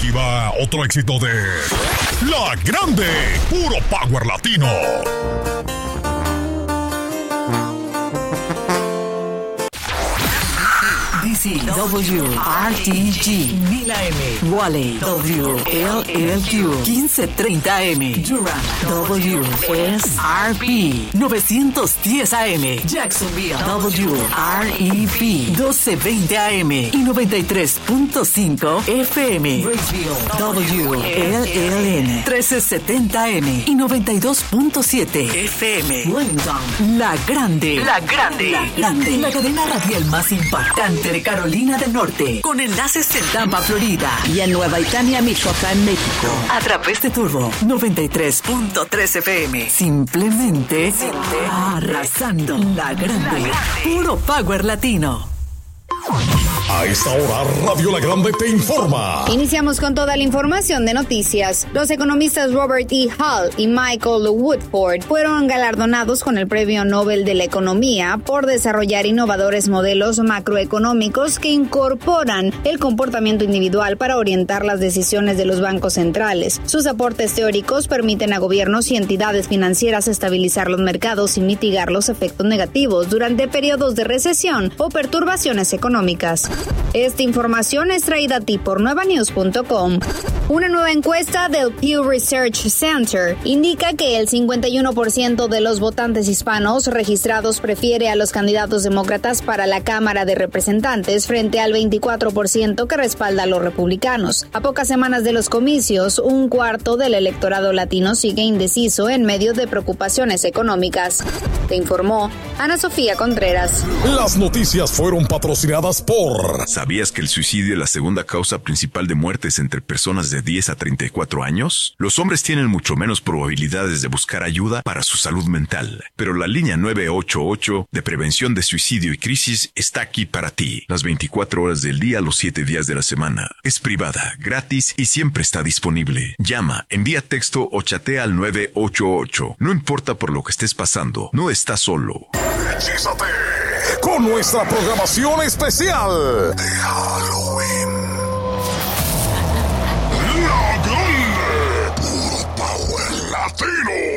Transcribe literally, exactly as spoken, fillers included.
Aquí va otro éxito de La Grande, puro power latino. D C W R T G mil A M, Wally W L L Q quince treinta A M, Durham W S R P novecientos diez A M, Jacksonville W R E P doce veinte A M y noventa y tres punto cinco F M, Raceville W L L N trece setenta A M y noventa y dos punto siete F M, Wellington, La Grande, La Grande, La Grande, la cadena radial más impactante de Carolina del Norte, con enlaces en Tampa, Florida, y en Nueva Italia, Michoacán, México, a través de Turbo noventa y tres punto tres F M. Simplemente arrasando. La Grande, puro power latino. A esta hora, Radio La Grande te informa. Iniciamos con toda la información de noticias. Los economistas Robert E. Hall y Michael Woodford fueron galardonados con el Premio Nobel de la Economía por desarrollar innovadores modelos macroeconómicos que incorporan el comportamiento individual para orientar las decisiones de los bancos centrales. Sus aportes teóricos permiten a gobiernos y entidades financieras estabilizar los mercados y mitigar los efectos negativos durante periodos de recesión o perturbaciones económicas. Esta información es traída a ti por nueva news punto com. Una nueva encuesta del Pew Research Center indica que el cincuenta y uno por ciento de los votantes hispanos registrados prefiere a los candidatos demócratas para la Cámara de Representantes frente al veinticuatro por ciento que respalda a los republicanos. A pocas semanas de los comicios, un cuarto del electorado latino sigue indeciso en medio de preocupaciones económicas. Te informó Ana Sofía Contreras. Las noticias fueron patrocinadas por... ¿Sabías que el suicidio es la segunda causa principal de muertes entre personas de diez a treinta y cuatro años? Los hombres tienen mucho menos probabilidades de buscar ayuda para su salud mental, pero la línea nueve ocho ocho de prevención de suicidio y crisis está aquí para ti, las veinticuatro horas del día, los siete días de la semana. Es privada, gratis y siempre está disponible. Llama, envía texto o chatea al nueve ocho ocho. No importa por lo que estés pasando, no estás solo. ¡Hechízate con nuestra programación especial de Halloween! La Grande, puro power latino.